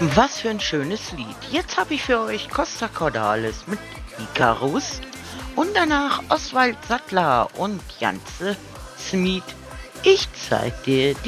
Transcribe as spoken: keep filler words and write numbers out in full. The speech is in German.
Was für ein schönes Lied. Jetzt habe ich für euch Costa Cordalis mit Icarus und danach Oswald Sattler und Janze Smith. Ich zeig dir